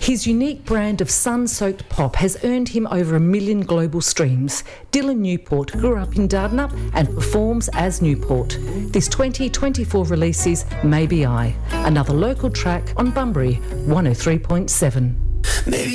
His unique brand of sun-soaked pop has earned him over 1 million global streams. Dylan Newport grew up in Dardanup and performs as Newport. This 2024 release is Maybe I, another local track on Bunbury 103.7.